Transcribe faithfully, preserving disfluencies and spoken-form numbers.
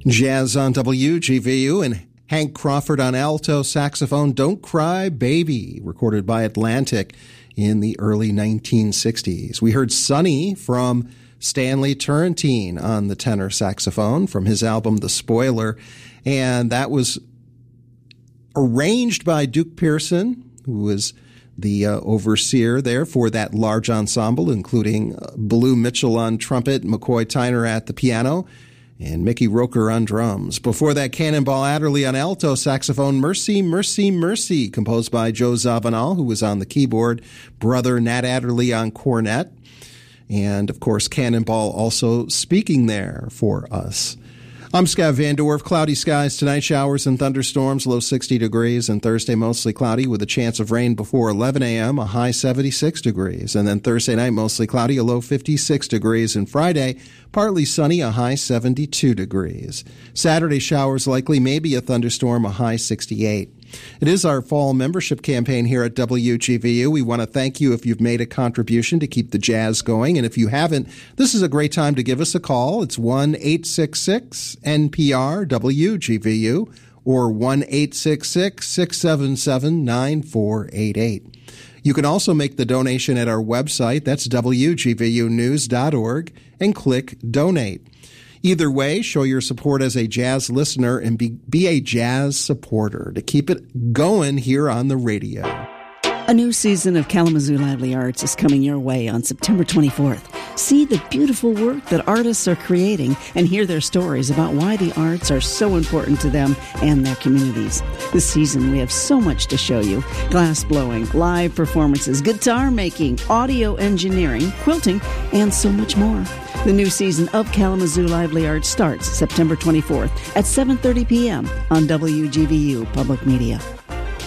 Jazz on W G V U and Hank Crawford on alto saxophone. Don't Cry Baby, recorded by Atlantic in the early nineteen sixties. We heard Sunny from Stanley Turrentine on the tenor saxophone from his album The Spoiler, and that was arranged by Duke Pearson, who was the uh, overseer there for that large ensemble, including uh, Blue Mitchell on trumpet, McCoy Tyner at the piano, and Mickey Roker on drums. Before that, Cannonball Adderley on alto saxophone, Mercy, Mercy, Mercy, composed by Joe Zawinul, who was on the keyboard, brother Nat Adderley on cornet, and, of course, Cannonball also speaking there for us. I'm Scott Van Dorf. Cloudy skies tonight, showers and thunderstorms, low sixty degrees, and Thursday mostly cloudy with a chance of rain before eleven a.m., a high seventy-six degrees. And then Thursday night, mostly cloudy, a low fifty-six degrees. And Friday, partly sunny, a high seventy-two degrees. Saturday, showers likely, maybe a thunderstorm, a high sixty-eight. It is our fall membership campaign here at W G V U. We want to thank you if you've made a contribution to keep the jazz going. And if you haven't, this is a great time to give us a call. It's one eight six six N P R W G V U or one eight six six, six seven seven, nine four eight eight. You can also make the donation at our website. That's W G V U news dot org and click Donate. Either way, show your support as a jazz listener and be, be a jazz supporter to keep it going here on the radio. A new season of Kalamazoo Lively Arts is coming your way on September twenty-fourth. See the beautiful work that artists are creating and hear their stories about why the arts are so important to them and their communities. This season, we have so much to show you. Glass blowing, live performances, guitar making, audio engineering, quilting, and so much more. The new season of Kalamazoo Lively Arts starts September twenty-fourth at seven thirty p.m. on W G V U Public Media.